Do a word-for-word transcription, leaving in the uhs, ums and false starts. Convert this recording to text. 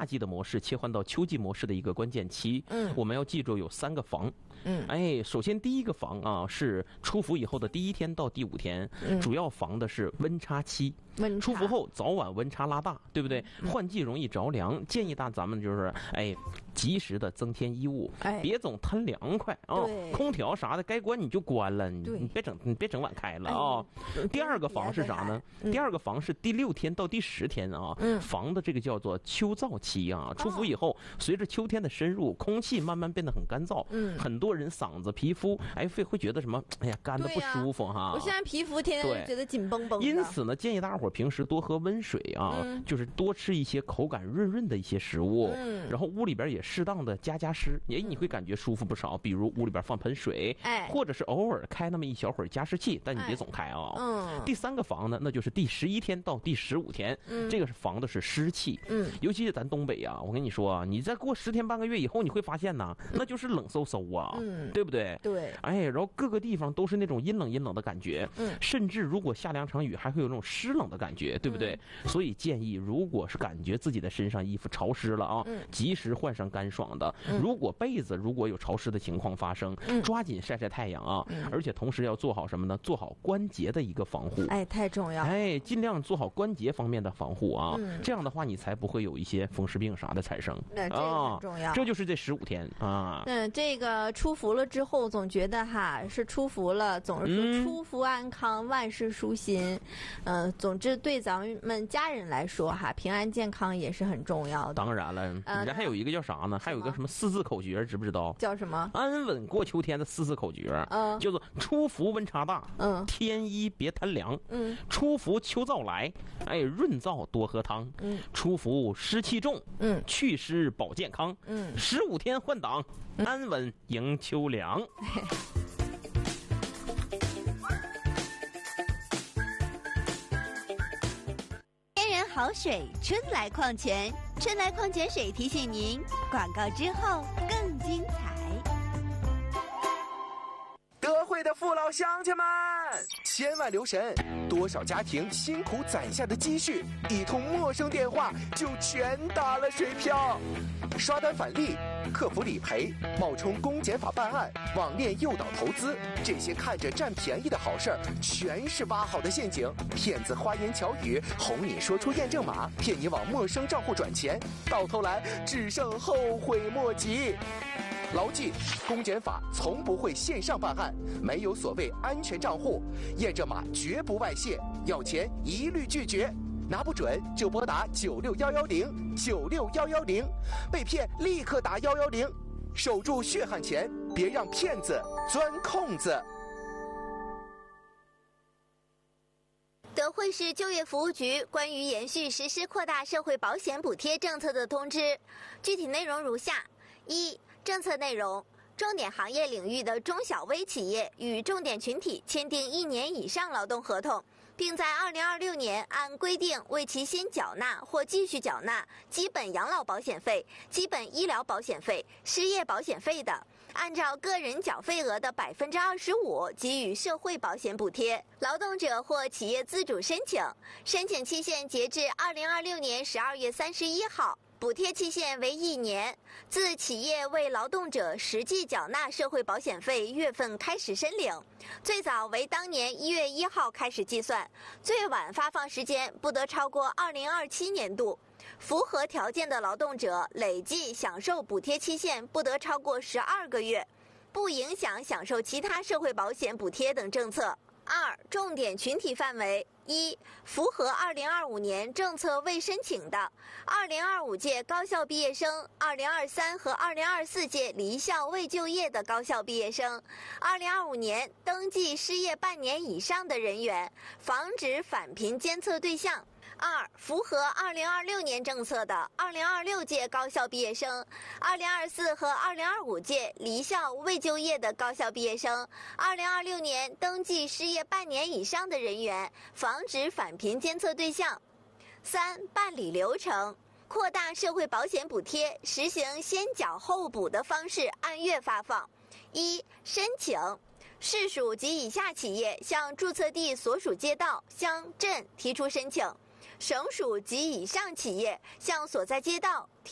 夏季的模式切换到秋季模式的一个关键期。嗯，我们要记住有三个防。嗯，哎，首先第一个防啊是出伏以后的第一天到第五天，嗯、主要防的是温差期。 温出伏后早晚温差拉大，对不对？嗯、换季容易着凉，建议大咱们就是哎，及时的增添衣物，哎、别总贪凉快啊、哦！空调啥的该关你就关了，你你别整你别整晚开了啊、哎！第二个防是啥呢？嗯、第二个防是第六天到第十天啊，嗯、防的这个叫做秋燥期啊。出伏以后，随着秋天的深入，空气慢慢变得很干燥，嗯，很多人嗓子、皮肤哎会会觉得什么？哎呀，干的不舒服哈、啊。 我现在皮肤天天觉得紧绷绷的。 因此呢，建议大家伙平时多喝温水啊，嗯、就是多吃一些口感润润的一些食物，嗯、然后屋里边也适当的加加湿，哎，你会感觉舒服不少。比如屋里边放盆水，哎，或者是偶尔开那么一小会儿加湿器，但你别总开啊。嗯。第三个防呢，那就是第十一天到第十五天，嗯、这个是防的是湿气，嗯，尤其是咱东北啊，我跟你说啊，你再过十天半个月以后，你会发现呐，那就是冷飕飕啊，嗯，对不对？ 对。 哎，然后各个地方都是那种阴冷阴冷的感觉，嗯，甚至如果下两场雨，还会有那种湿冷的感觉。对不对？嗯、所以建议，如果是感觉自己的身上衣服潮湿了啊，嗯、及时换上干爽的。嗯、如果被子如果有潮湿的情况发生，嗯、抓紧晒晒太阳啊！嗯、而且同时要做好什么呢？做好关节的一个防护。 哎，太重要！ 哎，尽量做好关节方面的防护啊！嗯、这样的话，你才不会有一些风湿病啥的产生。 那这个很重要。 啊、这就是这十五天啊。 嗯，这个出伏了之后，总觉得哈是出伏了，总是说出伏安康，嗯、万事舒心。嗯、呃，总之对咱们家人来说哈，平安健康也是很重要的。 当然了，人家还有一个叫啥呢？还有一个什么四字口诀，知不知道？ 叫什么？ 安稳过秋天的四字口诀，嗯，叫做出伏温差大，嗯，天一别贪凉，嗯，出伏秋燥来，哎，润燥多喝汤，嗯，出伏湿气重，嗯，祛湿保健康，嗯，十五天换挡，安稳迎秋凉。 好水，春来矿泉，春来矿泉水提醒您，广告之后更精彩。 德惠的父老乡亲们，千万留神，多少家庭辛苦攒下的积蓄，一通陌生电话就全打了水漂。刷单返利、客服理赔、冒充公检法办案、网恋诱导投资，这些看着占便宜的好事儿，全是挖好的陷阱。骗子花言巧语哄你说出验证码，骗你往陌生账户转钱，到头来只剩后悔莫及。牢记，公检法从不会线上办案，没有所谓安全账户，验证码绝不外泄，要钱一律拒绝。拿不准就拨打九六幺幺零九六幺幺零，被骗立刻打幺幺零，守住血汗钱，别让骗子钻空子。 德惠市就业服务局关于延续实施扩大社会保险补贴政策的通知，具体内容如下：一、政策内容。重点行业领域的中小微企业与重点群体签订一年以上劳动合同，并在二零二六年按规定为其先缴纳或继续缴纳基本养老保险费、基本医疗保险费、失业保险费的，按照个人缴费额的百分之二十五给予社会保险补贴。劳动者或企业自主申请，申请期限截至二零二六年十二月三十一号。补贴期限为一年，自企业为劳动者实际缴纳社会保险费月份开始申领，最早为当年一月一号开始计算，最晚发放时间不得超过二零二七年度。符合条件的劳动者累计享受补贴期限不得超过十二个月，不影响享受其他社会保险补贴等政策。二、重点群体范围：一、符合二零二五年政策未申请的二零二五届高校毕业生、二零二三和二零二四届离校未就业的高校毕业生、二零二五年登记失业半年以上的人员，防止返贫监测对象。二、符合二零二六年政策的二零二六届高校毕业生、二零二四和二零二五届离校未就业的高校毕业生、二零二六年登记失业半年以上的人员，防止返贫监测对象。三、办理流程。扩大社会保险补贴实行先缴后补的方式，按月发放。一、申请。市属及以下企业向注册地所属街道、乡镇提出申请，省属及以上企业向所在街道